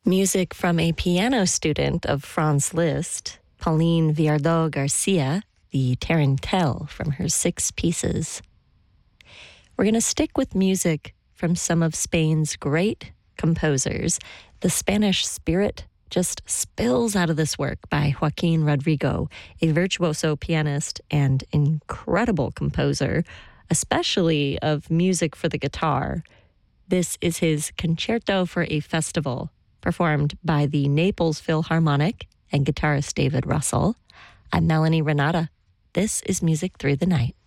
Music from a piano student of Franz Liszt, Pauline Viardot Garcia, the Tarantelle from her 6 pieces. We're going to stick with music from some of Spain's great composers. The Spanish Spirit just spills out of this work by Joaquin Rodrigo, a virtuoso pianist and incredible composer, especially of music for the guitar. This is his Concerto for a Festival, performed by the Naples Philharmonic and guitarist David Russell. I'm Melanie Renata. This is Music Through the Night.